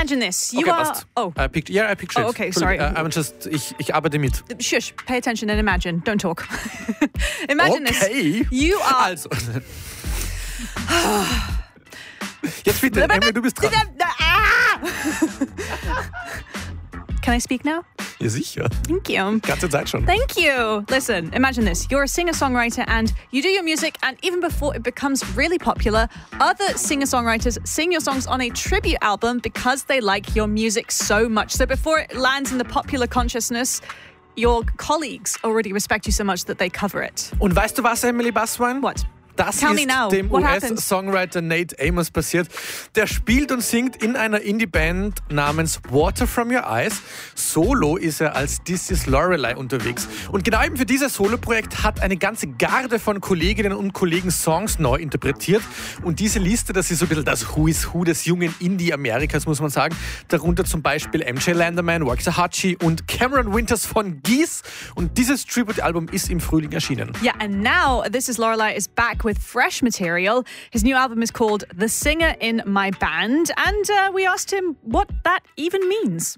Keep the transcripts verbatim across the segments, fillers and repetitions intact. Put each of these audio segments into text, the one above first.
imagine this. You okay, are... passt. Oh. I picked, yeah, I picture Oh, it. okay, sorry. Uh, I'm just, ich, ich arbeite mit. Shush, pay attention and imagine. Don't talk. Imagine okay. this. You are... Also. Jetzt bitte, Emily, du bist dran. Can I speak now? Ja, sicher. Thank you. Ganze Zeit schon. Thank you. Listen, imagine this. You're a singer-songwriter and you do your music, and even before it becomes really popular, other singer-songwriters sing your songs on a tribute album because they like your music so much. So before it lands in the popular consciousness, your colleagues already respect you so much that they cover it. Und weißt du was, Emily Basswein? What? Das Tell ist me now. dem What U S-Songwriter Nate Amos passiert. Der spielt und singt in einer Indie-Band namens Water From Your Eyes. Solo ist er als This Is Lorelei unterwegs. Und genau eben für dieses Solo-Projekt hat eine ganze Garde von Kolleginnen und Kollegen Songs neu interpretiert. Und diese Liste, das ist so ein bisschen das Who is Who des jungen Indie-Amerikas, muss man sagen. Darunter zum Beispiel M J Landerman, Waxahachie und Cameron Winters von Geese. Und dieses Tribute-Album ist im Frühling erschienen. Yeah, and now This Is Lorelei is back with fresh material. His new album is called The Singer in My Band, and uh, we asked him what that even means.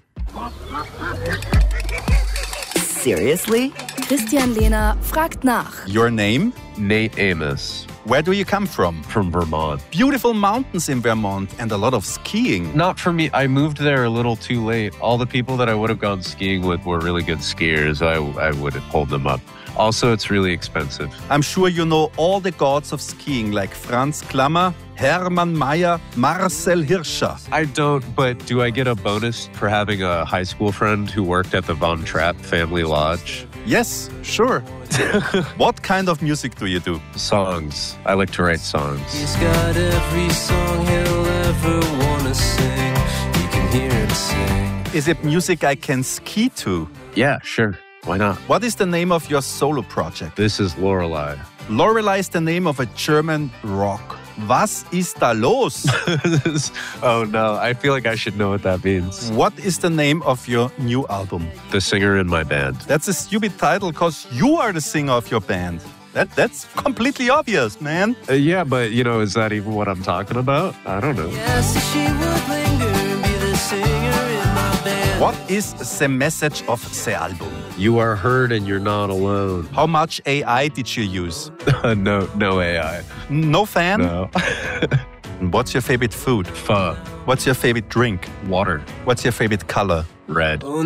Seriously? Christian Lehner fragt nach. Your name? Nate Amos. Where do you come from? From Vermont. Beautiful mountains in Vermont and a lot of skiing. Not for me. I moved there a little too late. All the people that I would have gone skiing with were really good skiers. I, I would have pulled them up. Also, it's really expensive. I'm sure you know all the gods of skiing like Franz Klammer, Hermann Mayer, Marcel Hirscher. I don't, but do I get a bonus for having a high school friend who worked at the Von Trapp Family Lodge? Yes, sure. What kind of music do you do? Songs. I like to write songs. He's got every song he'll ever want to sing. You can hear him sing. Is it music I can ski to? Yeah, sure. Why not? What is the name of your solo project? This is Lorelei. Lorelei is the name of a German rock. Was ist da los? Oh no, I feel like I should know what that means. What is the name of your new album? The Singer in My Band. That's a stupid title because you are the singer of your band. That That's completely obvious, man. Uh, yeah, but you know, is that even what I'm talking about? I don't know. Yes, she would linger and be the singer in my band. What is the message of the album? You are heard and you're not alone. How much A I did you use? no, no A I. No fan? No. What's your favorite food? Pho. What's your favorite drink? Water. What's your favorite color? Red. Oh,